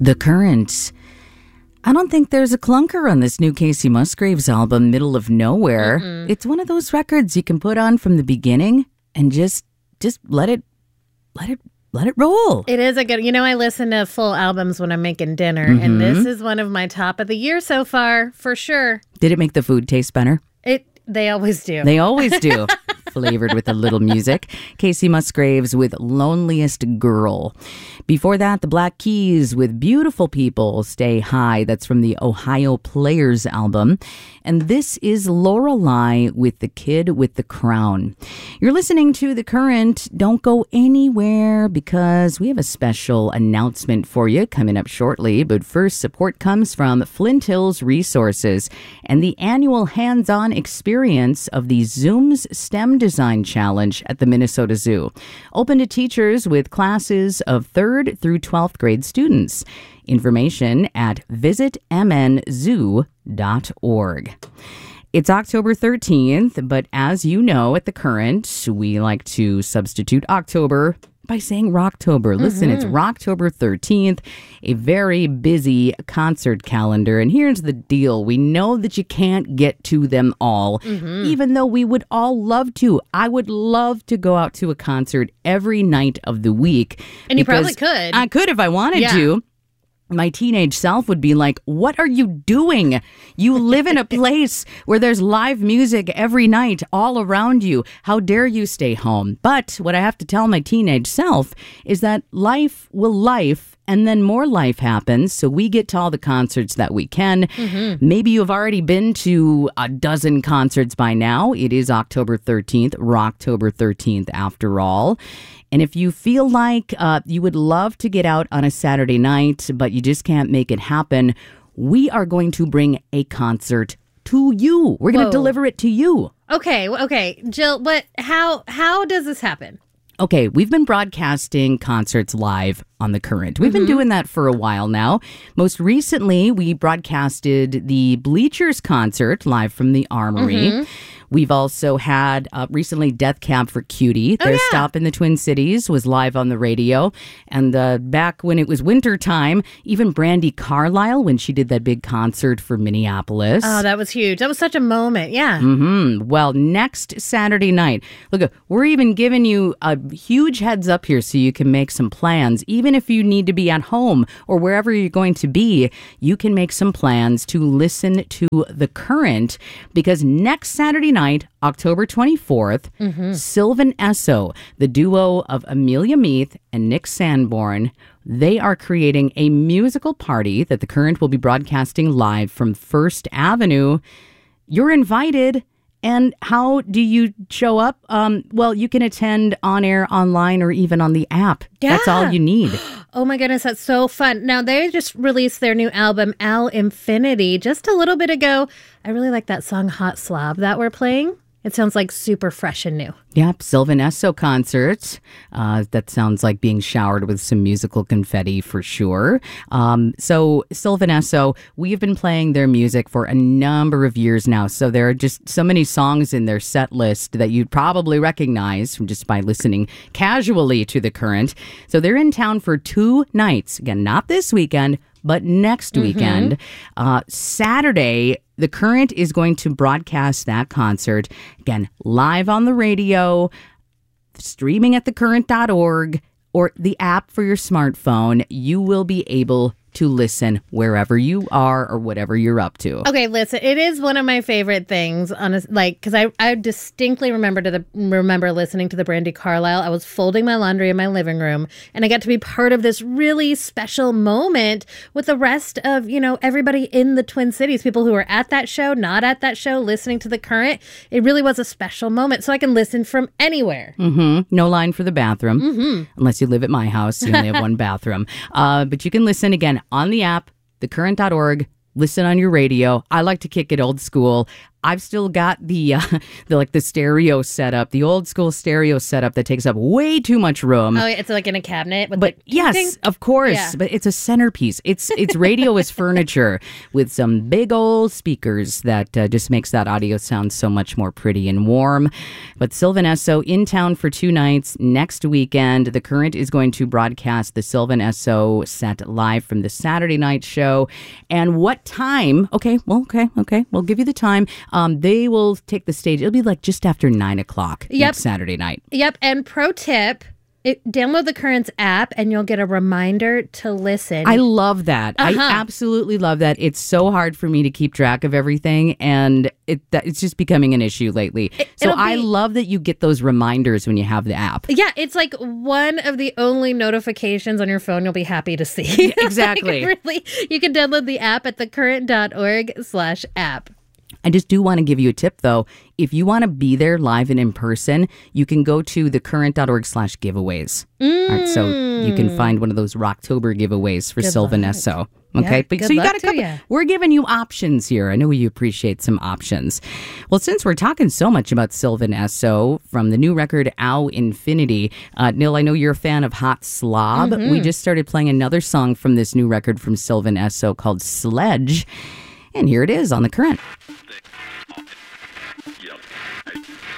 The Current. I don't think there's a clunker on this new Casey Musgraves album, Middle of Nowhere. Mm-mm. It's one of those records you can put on from the beginning and just let it roll. It is a good, I listen to full albums when I'm making dinner, and this is one of my top of the year so far, for sure. Did it make the food taste better? They always do. They always do. Flavored with a little music. Casey Musgraves with Loneliest Girl. Before that, the Black Keys with Beautiful People Stay High. That's from the Ohio Players album. And this is Lorelei with The Kid with the Crown. You're listening to The Current. Don't go anywhere because we have a special announcement for you coming up shortly. But first, support comes from Flint Hills Resources and the annual hands-on experience of the Zoom's STEM Design Challenge at the Minnesota Zoo. Open to teachers with classes of 3rd through 12th grade students. Information at visitmnzoo.org. It's October 13th, but as you know, at The Current, we like to substitute October by saying Rocktober. Listen, it's Rocktober 13th, a very busy concert calendar. And here's the deal. We know that you can't get to them all, even though we would all love to. I would love to go out to a concert every night of the week. And you probably could. I could if I wanted to. My teenage self would be like, what are you doing? You live in a place where there's live music every night all around you. How dare you stay home? But what I have to tell my teenage self is that life will life. And then more life happens, so we get to all the concerts that we can. Maybe you've already been to a dozen concerts by now. It is October 13th, Rocktober 13th after all. And if you feel like you would love to get out on a Saturday night, but you just can't make it happen, we are going to bring a concert to you. We're going to deliver it to you. Okay. Jill, how does this happen? Okay, we've been broadcasting concerts live on The Current. We've been doing that for a while now. Most recently, we broadcasted the Bleachers concert live from the Armory. We've also had recently Death Cab for Cutie. Their stop in the Twin Cities was live on the radio. And back when it was wintertime, even Brandi Carlile, when she did that big concert for Minneapolis. Oh, that was huge. That was such a moment. Yeah. Well, next Saturday night, look, we're even giving you a huge heads up here so you can make some plans. Even if you need to be at home or wherever you're going to be, you can make some plans to listen to The Current, because next Saturday night, October 24th, Sylvan Esso, the duo of Amelia Meath and Nick Sanborn, they are creating a musical party that The Current will be broadcasting live from First Avenue. You're invited. And how do you show up? Well, you can attend on air, online, or even on the app. Yeah. That's all you need. Oh my goodness, that's so fun. Now, they just released their new album, Al Infinity, just a little bit ago. I really like that song, Hot Slob, that we're playing. It sounds like super fresh and new. Yep, Sylvan Esso concerts. That sounds like being showered with some musical confetti for sure. So Sylvan Esso, we've been playing their music for a number of years now. So there are just so many songs in their set list that you'd probably recognize from just by listening casually to The Current. So they're in town for 2 nights. Again, not this weekend, but next weekend. Saturday, The Current is going to broadcast that concert, again, live on the radio, streaming at thecurrent.org, or the app for your smartphone. You will be able to listen wherever you are or whatever you're up to. Okay, listen, it is one of my favorite things, because I distinctly remember listening to the Brandi Carlile. I was folding my laundry in my living room, and I got to be part of this really special moment with the rest of, everybody in the Twin Cities, people who were at that show, not at that show, listening to The Current. It really was a special moment, so I can listen from anywhere. No line for the bathroom, unless you live at my house. You only have one bathroom. But you can listen again on the app, thecurrent.org. Listen on your radio. I like to kick it old school. I've still got the stereo setup, the old school stereo setup that takes up way too much room. Oh, it's like in a cabinet with But the yes, of course. Yeah. But it's a centerpiece. It's radio as furniture with some big old speakers that just makes that audio sound so much more pretty and warm. But Sylvan Esso in town for 2 nights next weekend. The Current is going to broadcast the Sylvan Esso set live from the Saturday night show. And what time? Okay. We'll give you the time. They will take the stage. It'll be like just after 9 o'clock next Saturday night. Yep. And pro tip, download the Currents app and you'll get a reminder to listen. I love that. I absolutely love that. It's so hard for me to keep track of everything, and it's just becoming an issue lately. I love that you get those reminders when you have the app. Yeah, it's like one of the only notifications on your phone you'll be happy to see. Exactly. Really, you can download the app at thecurrent.org/app. I just do want to give you a tip, though. If you want to be there live and in person, you can go to thecurrent.org/giveaways. All right, so you can find one of those Rocktober giveaways for Sylvan Esso. Okay, Yeah, but good so you luck got a couple. to ya. We're giving you options here. I know you appreciate some options. Well, since we're talking so much about Sylvan Esso from the new record Ow Infinity, Neil, I know you're a fan of Hot Slob. We just started playing another song from this new record from Sylvan Esso called Sledge, and here it is on The Current.